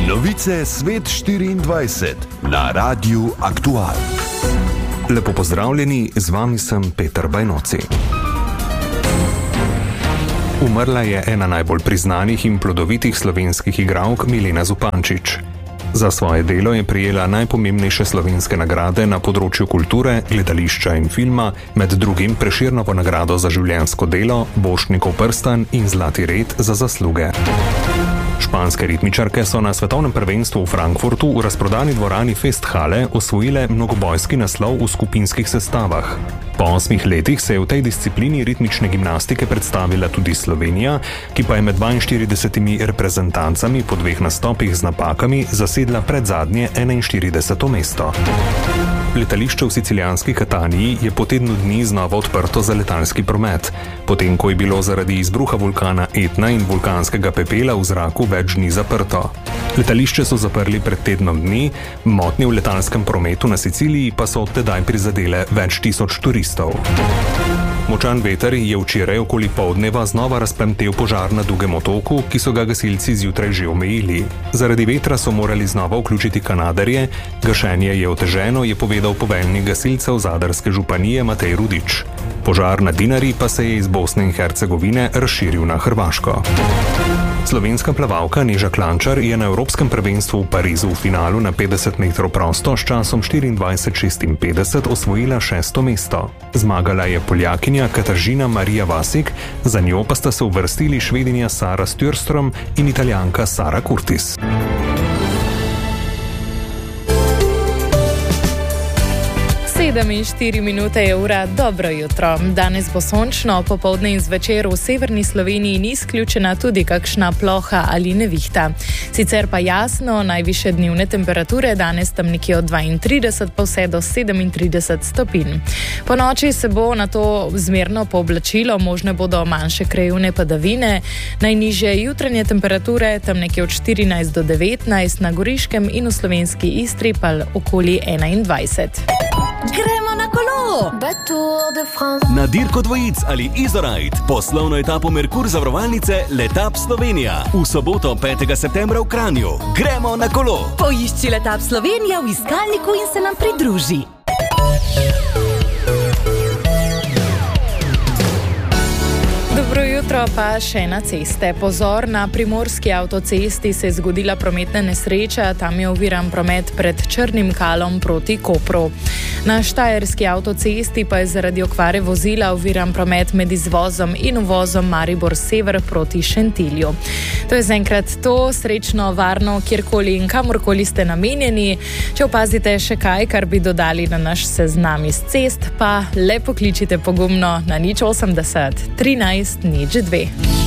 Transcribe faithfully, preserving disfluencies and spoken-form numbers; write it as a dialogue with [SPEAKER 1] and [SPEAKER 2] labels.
[SPEAKER 1] Novice Svet štiriindvajset na Radiu Aktual.
[SPEAKER 2] Lepo pozdravljeni, z vami sem Peter Bajnoci. Umrla je ena najbolj priznanih in plodovitih slovenskih igralk Milena Zupančič. Za svoje delo je prejela najpomembnejše slovenske nagrade na področju kulture, gledališča in filma, med drugim Prešernovo nagrado za življenjsko delo, Borštnikov prstan in Zlati red za zasluge. Španske ritmičarke so na svetovnem prvenstvu v Frankfurtu v razprodani dvorani Festhale osvojile mnogobojski naslov v skupinskih sestavah. Po osmih letih se je v tej disciplini ritmične gimnastike predstavila tudi Slovenija, ki pa je med dvainštiridesetimi reprezentancami po dveh nastopih z napakami zasedla predzadnje enainštirideseto mesto. Letališče v sicilijanski Kataniji je po tednu dni znova odprto za letalski promet, potem ko je bilo zaradi izbruha vulkana Etna in vulkanskega pepela v zraku več dni zaprto. Letališče so zaprli pred tednom dni, motnje v letalskem prometu na Siciliji pa so od tedaj prizadele več tisoč turistov. Močan veter je včeraj okoli poldneva znova razplamtel požar na Dugem otoku, ki so ga gasilci zjutraj že omejili. Zaradi vetra so morali znova vključiti kanaderje, gašenje je oteženo, je povedal poveljnik gasilcev Zadarske županije Matej Rudič. Požar na Dinari pa se je iz Bosne in Hercegovine razširil na Hrvaško. Slovenska plavalka Neža Klančar je na Evropskem prvenstvu v Parizu v finalu na petdeset metrov prosto s časom štiriindvajset šestinpetdeset osvojila šesto mesto. Zmagala je Poljakinja Katažina Marija Vasik, za njo pa sta se uvrstili Švedinja Sara Stjörström in Italijanka Sara Curtis.
[SPEAKER 3] sedem in štiri minute je ura, dobro jutro. Danes bo sončno, popoldne in zvečer v severni Sloveniji ni izključena tudi kakšna ploha ali nevihta. Sicer pa jasno, najvišje dnevne temperature danes tam nekje od dvaintrideset pa vse do sedemintrideset stopinj. Po noči se bo na to zmerno pooblačilo, možne bodo manjše krajevne padavine, najnižje jutranje temperature tam nekje od štirinajst do devetnajst, na Goriškem in v slovenski Istri pa okoli enaindvajset.
[SPEAKER 4] Gremo na kolo!
[SPEAKER 5] Na dirko dvojic ali Izorajt, poslovno etapo Merkur zavarovalnice Letap Slovenija. V soboto petega septembra v Kranju. Gremo na kolo!
[SPEAKER 4] Poišči Letap Slovenija v iskalniku in se nam pridruži.
[SPEAKER 3] Dobro jutro, pa še na ceste. Pozor, na primorski avtocesti se je zgodila prometna nesreča, tam je oviran promet pred Črnim Kalom proti Kopru. Na štajerski avtocesti pa je zaradi okvare vozila oviran promet med izvozom in uvozom Maribor Sever proti Šentilju. To je zaenkrat to, srečno, varno, kjerkoli in kamorkoli ste namenjeni. Če opazite še kaj, kar bi dodali na naš seznam iz cest, pa le pokličite pogumno na nič osemdeset trinajst nič dve.